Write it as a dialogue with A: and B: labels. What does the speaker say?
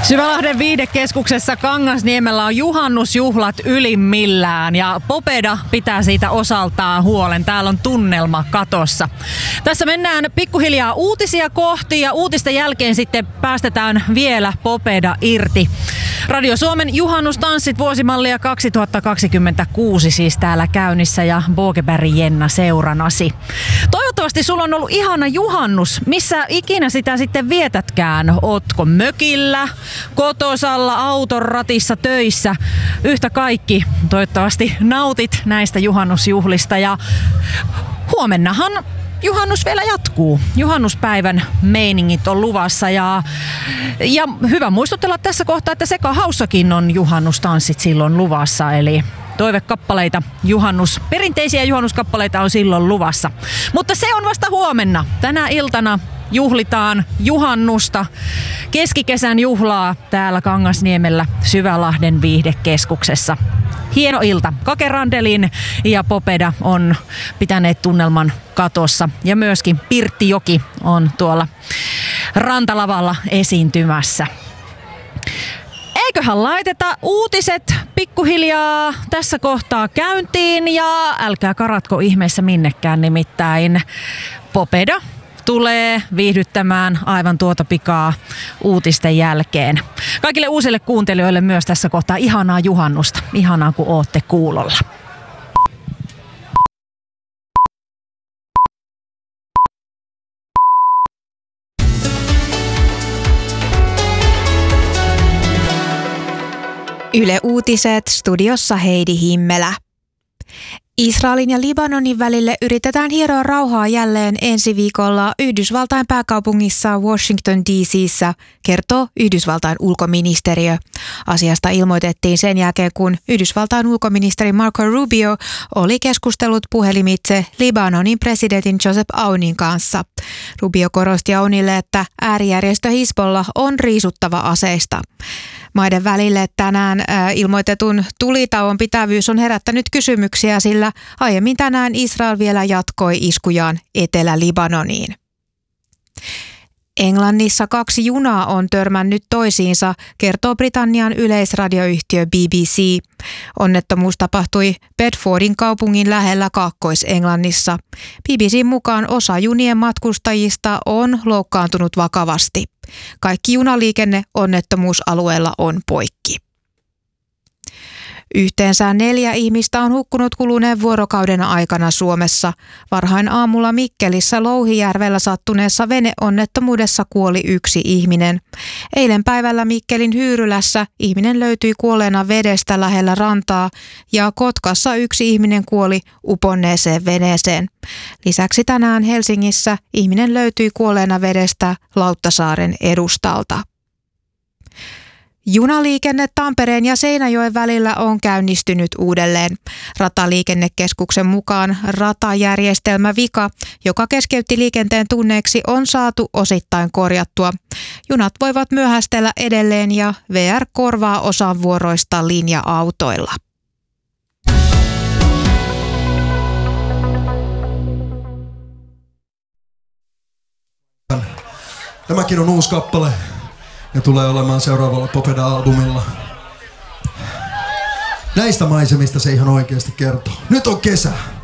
A: Syvälahden viihdekeskuksessa Kangasniemellä on juhannusjuhlat ylimmillään ja Popeda pitää siitä osaltaan huolen. Täällä on tunnelma katossa. Tässä mennään pikkuhiljaa uutisia kohti ja uutisten jälkeen sitten päästetään vielä Popeda irti. Radio Suomen juhannustanssit vuosimallia 2026 siis täällä käynnissä ja Bogeberg Jenna seuranasi. Toivottavasti sulla on ollut ihana juhannus. Missä ikinä sitä sitten vietätkään? Ootko mökillä, kotosalla, auton ratissa, töissä? Yhtä kaikki toivottavasti nautit näistä juhannusjuhlista ja huomennahan juhannus vielä jatkuu. Juhannuspäivän meiningit on luvassa ja hyvä muistutella tässä kohtaa, että Sekahaussakin on juhannustanssit silloin luvassa, eli toivekappaleita, perinteisiä juhannuskappaleita on silloin luvassa. Mutta se on vasta huomenna. Tänä iltana juhlitaan juhannusta, keskikesän juhlaa täällä Kangasniemellä Syvälahden viihdekeskuksessa. Hieno ilta. Kake Randelin ja Popeda on pitäneet tunnelman katossa ja myöskin Pirttijoki on tuolla rantalavalla esiintymässä. Eiköhän laiteta uutiset pikkuhiljaa tässä kohtaa käyntiin ja älkää karatko ihmeessä minnekään, nimittäin Popeda tulee viihdyttämään aivan tuota pikaa uutisten jälkeen. Kaikille uusille kuuntelijoille myös tässä kohtaa ihanaa juhannusta. Ihanaa kun ootte kuulolla.
B: Yle Uutiset, studiossa Heidi Himmelä. Israelin ja Libanonin välille yritetään hieroa rauhaa jälleen ensi viikolla Yhdysvaltain pääkaupungissa Washington DC:ssä, kertoo Yhdysvaltain ulkoministeriö. Asiasta ilmoitettiin sen jälkeen, kun Yhdysvaltain ulkoministeri Marco Rubio oli keskustellut puhelimitse Libanonin presidentin Joseph Aunin kanssa. Rubio korosti Aunille, että äärijärjestö Hizbollah on riisuttava aseista. Maiden välille tänään ilmoitetun tulitauon pitävyys on herättänyt kysymyksiä, sillä aiemmin tänään Israel vielä jatkoi iskujaan Etelä-Libanoniin. Englannissa 2 junaa on törmännyt toisiinsa, kertoo Britannian yleisradioyhtiö BBC. Onnettomuus tapahtui Bedfordin kaupungin lähellä Kaakkois-Englannissa. BBCn mukaan osa junien matkustajista on loukkaantunut vakavasti. Kaikki junaliikenne onnettomuusalueella on poikki. Yhteensä 4 ihmistä on hukkunut kuluneen vuorokauden aikana Suomessa. Varhain aamulla Mikkelissä Louhijärvellä sattuneessa veneonnettomuudessa kuoli 1 ihminen. Eilen päivällä Mikkelin Hyyrylässä ihminen löytyi kuolleena vedestä lähellä rantaa ja Kotkassa 1 ihminen kuoli uponneeseen veneeseen. Lisäksi tänään Helsingissä ihminen löytyi kuolleena vedestä Lauttasaaren edustalta. Junaliikenne Tampereen ja Seinäjoen välillä on käynnistynyt uudelleen. Rataliikennekeskuksen mukaan ratajärjestelmävika, joka keskeytti liikenteen tunneiksi, on saatu osittain korjattua. Junat voivat myöhästellä edelleen ja VR korvaa osan vuoroista linja-autoilla.
C: Tämäkin on uusi kappale. Ja tulee olemaan seuraavalla Popeda-albumilla. Näistä maisemista se ihan oikeasti kertoo. Nyt on kesä.